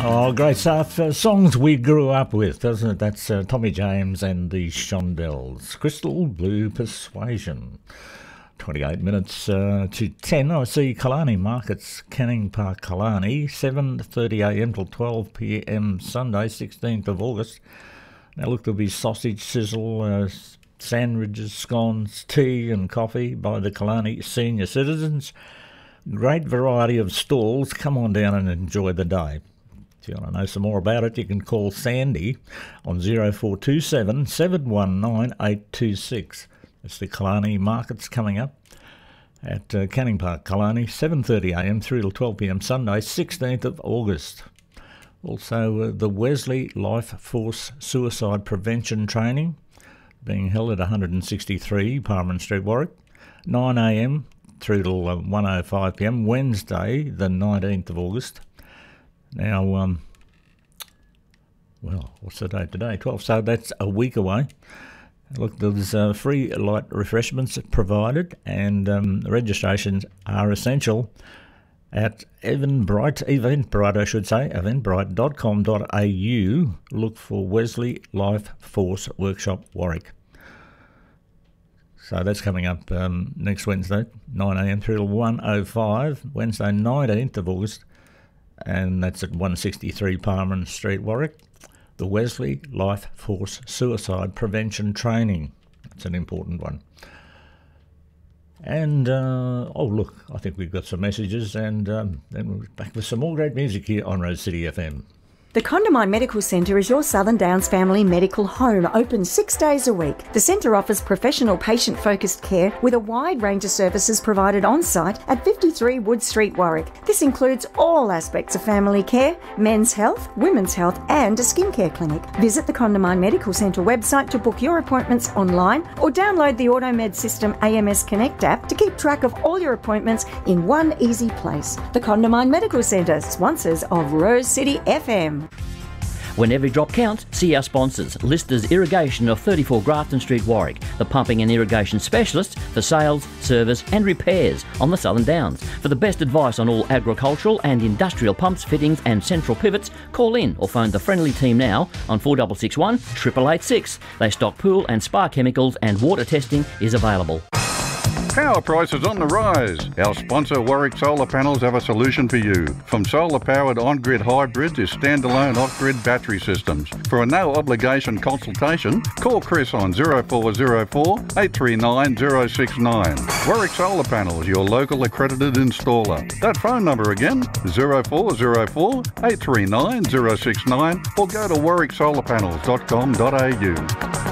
Oh, great stuff. Songs we grew up with, doesn't it? That's Tommy James and the Shondells. Crystal Blue Persuasion. 28 minutes to 10. I see Killarney Markets, Canning Park, Killarney, 7:30am till 12pm Sunday, 16th of August. Now look, there'll be sausage sizzle, sandwiches, scones, tea and coffee by the Killarney senior citizens. Great variety of stalls. Come on down and enjoy the day. If you want to know some more about it, you can call Sandy on 0427 719 826. It's the Killarney Markets coming up at Canning Park, Killarney, 7:30am through till 12pm Sunday, 16th of August. Also, the Wesley Life Force Suicide Prevention Training being held at 163 Parliament Street, Warwick, 9am through till 1:05pm, Wednesday, the 19th of August. Now, what's the date today? 12, so that's a week away. Look, there's free light refreshments provided, and registrations are essential at eventbrite.com.au. Look for Wesley Life Force Workshop, Warwick. So that's coming up next Wednesday, 9am through till 1:05, Wednesday, 19th of August. And that's at 163 Parliament Street, Warwick. The Wesley Life Force Suicide Prevention Training. That's an important one. And, look, I think we've got some messages, and then we're back with some more great music here on Rose City FM. The Condamine Medical Centre is your Southern Downs family medical home, open 6 days a week. The centre offers professional patient-focused care with a wide range of services provided on-site at 53 Wood Street, Warwick. This includes all aspects of family care, men's health, women's health and a skincare clinic. Visit the Condamine Medical Centre website to book your appointments online or download the AutoMed System AMS Connect app to keep track of all your appointments in one easy place. The Condamine Medical Centre, sponsors of Rose City FM. When every drop counts, see our sponsors. Listers Irrigation of 34 Grafton Street, Warwick, the pumping and irrigation specialist for sales, service and repairs on the Southern Downs. For the best advice on all agricultural and industrial pumps, fittings and central pivots, call in or phone the friendly team now on 4661 8886. They stock pool and spa chemicals and water testing is available. Power prices on the rise. Our sponsor Warwick Solar Panels have a solution for you. From solar-powered on-grid hybrids to standalone off-grid battery systems. For a no-obligation consultation, call Chris on 0404 839 069. Warwick Solar Panels, your local accredited installer. That phone number again, 0404 839 069, or go to warwicksolarpanels.com.au.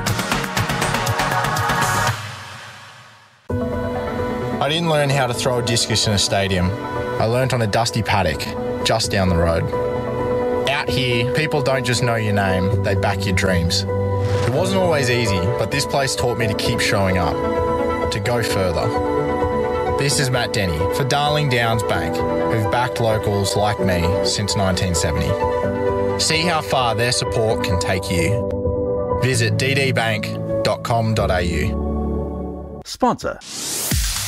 I didn't learn how to throw a discus in a stadium. I learnt on a dusty paddock just down the road. Out here, people don't just know your name, they back your dreams. It wasn't always easy, but this place taught me to keep showing up, to go further. This is Matt Denny for Darling Downs Bank, who've backed locals like me since 1970. See how far their support can take you. Visit ddbank.com.au. Sponsor.